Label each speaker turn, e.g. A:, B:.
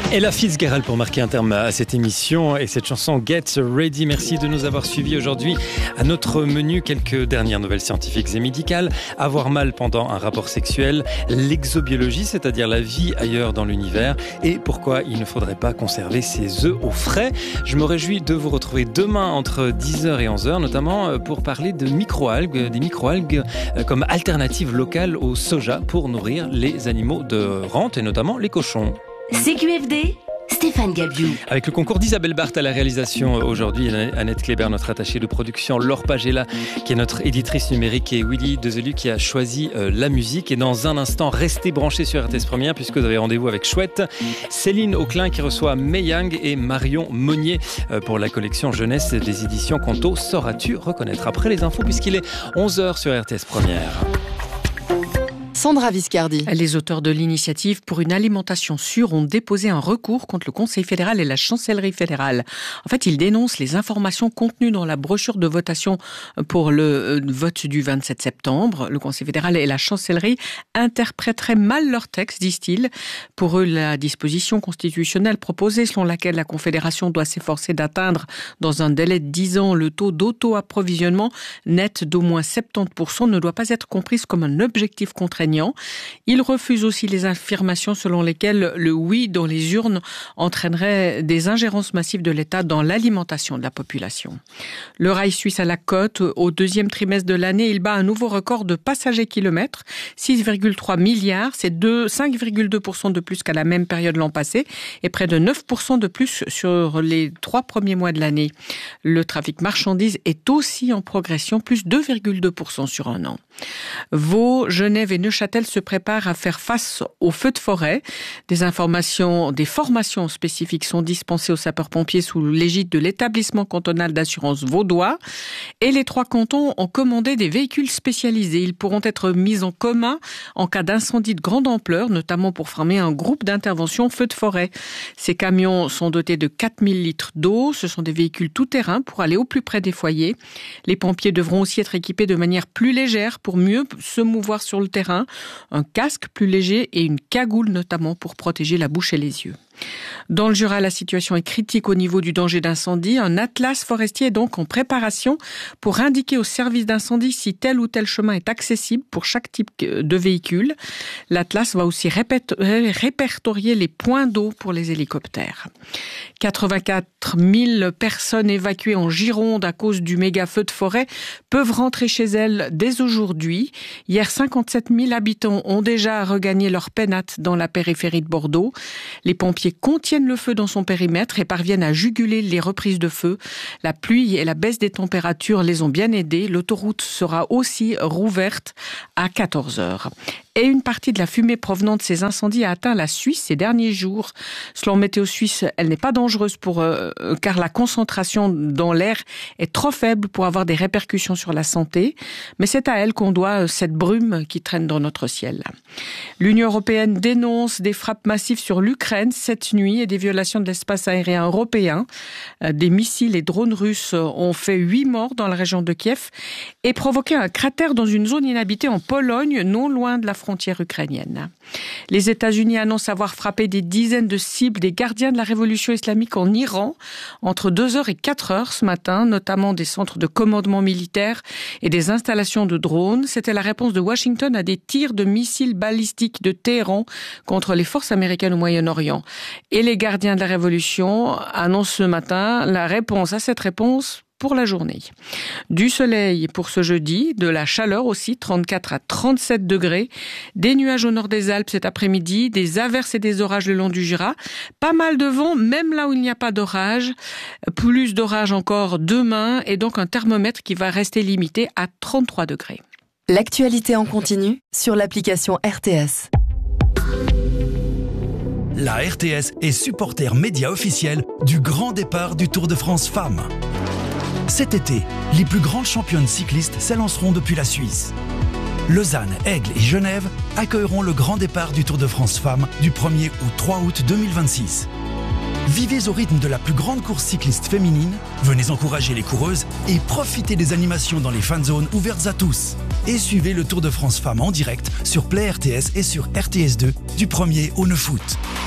A: Ella Fitzgerald pour marquer un terme à cette émission et cette chanson Get Ready. Merci de nous avoir suivis aujourd'hui. À notre menu, quelques dernières nouvelles scientifiques et médicales. Avoir mal pendant un rapport sexuel, l'exobiologie, c'est-à-dire la vie ailleurs dans l'univers et pourquoi il ne faudrait pas conserver ses œufs au frais. Je me réjouis de vous retrouver demain entre 10h et 11h, notamment pour parler de microalgues, des microalgues comme alternative locale au soja pour nourrir les animaux de rente et notamment les cochons.
B: CQFD, Stéphane Gabiou.
A: Avec le concours d'Isabelle Barthes à la réalisation aujourd'hui, Annette Kléber, notre attachée de production, Laure Pagella, qui est notre éditrice numérique, et Willy Dezelu qui a choisi la musique. Et dans un instant, restez branchés sur RTS Première puisque vous avez rendez-vous avec Chouette, Céline Auclin qui reçoit Mei Yang et Marion Monnier pour la collection jeunesse des éditions Conto. Sauras-tu reconnaître? Après les infos puisqu'il est 11h sur RTS Première.
C: Sandra Viscardi.
D: Les auteurs de l'initiative pour une alimentation sûre ont déposé un recours contre le Conseil fédéral et la Chancellerie fédérale. En fait, ils dénoncent les informations contenues dans la brochure de votation pour le vote du 27 septembre. Le Conseil fédéral et la Chancellerie interpréteraient mal leur texte, disent-ils. Pour eux, la disposition constitutionnelle proposée selon laquelle la Confédération doit s'efforcer d'atteindre dans un délai de 10 ans le taux d'auto-approvisionnement net d'au moins 70% ne doit pas être comprise comme un objectif contraignant. Il refuse aussi les affirmations selon lesquelles le oui dans les urnes entraînerait des ingérences massives de l'État dans l'alimentation de la population. Le rail suisse à la côte, au deuxième trimestre de l'année, il bat un nouveau record de passagers kilomètres, 6,3 milliards, c'est 5,2% de plus qu'à la même période l'an passé et près de 9% de plus sur les 3 premiers mois de l'année. Le trafic marchandises est aussi en progression, plus 2,2% sur un an. Vaud, Genève et Neuchâtel se préparent à faire face aux feux de forêt. Des formations spécifiques sont dispensées aux sapeurs-pompiers sous l'égide de l'établissement cantonal d'assurance vaudois. Et les 3 cantons ont commandé des véhicules spécialisés. Ils pourront être mis en commun en cas d'incendie de grande ampleur, notamment pour former un groupe d'intervention feux de forêt. Ces camions sont dotés de 4000 litres d'eau. Ce sont des véhicules tout-terrain pour aller au plus près des foyers. Les pompiers devront aussi être équipés de manière plus légère pour mieux se mouvoir sur le terrain, un casque plus léger et une cagoule notamment pour protéger la bouche et les yeux. Dans le Jura, la situation est critique au niveau du danger d'incendie. Un atlas forestier est donc en préparation pour indiquer aux services d'incendie si tel ou tel chemin est accessible pour chaque type de véhicule. L'atlas va aussi répertorier les points d'eau pour les hélicoptères. 84 000 personnes évacuées en Gironde à cause du méga feu de forêt peuvent rentrer chez elles dès aujourd'hui. Hier, 57 000 habitants ont déjà regagné leur pénate dans la périphérie de Bordeaux. Les pompiers contiennent le feu dans son périmètre et parviennent à juguler les reprises de feu. La pluie et la baisse des températures les ont bien aidés. L'autoroute sera aussi rouverte à 14h. Et une partie de la fumée provenant de ces incendies a atteint la Suisse ces derniers jours. Selon Météo Suisse, elle n'est pas dangereuse car la concentration dans l'air est trop faible pour avoir des répercussions sur la santé. Mais c'est à elle qu'on doit cette brume qui traîne dans notre ciel. L'Union européenne dénonce des frappes massives sur l'Ukraine cette nuit et des violations de l'espace aérien européen. Des missiles et drones russes ont fait 8 morts dans la région de Kiev et provoqué un cratère dans une zone inhabitée en Pologne, non loin de la frontière ukrainienne. Les États-Unis annoncent avoir frappé des dizaines de cibles des gardiens de la révolution islamique en Iran entre 2h et 4h ce matin, notamment des centres de commandement militaire et des installations de drones. C'était la réponse de Washington à des tirs de missiles balistiques de Téhéran contre les forces américaines au Moyen-Orient. Et les gardiens de la révolution annoncent ce matin la réponse à cette réponse pour la journée. Du soleil pour ce jeudi, de la chaleur aussi, 34 à 37 degrés, des nuages au nord des Alpes cet après-midi, des averses et des orages le long du Jura, pas mal de vent, même là où il n'y a pas d'orage, plus d'orage encore demain, et donc un thermomètre qui va rester limité à 33 degrés.
C: L'actualité en continu sur l'application RTS.
E: La RTS est supporter média officiel du grand départ du Tour de France Femmes. Cet été, les plus grandes championnes cyclistes s'élanceront depuis la Suisse. Lausanne, Aigle et Genève accueilleront le grand départ du Tour de France Femmes du 1er au 3 août 2026. Vivez au rythme de la plus grande course cycliste féminine, venez encourager les coureuses et profitez des animations dans les fan zones ouvertes à tous. Et suivez le Tour de France Femmes en direct sur Play RTS et sur RTS2 du 1er au 9 août.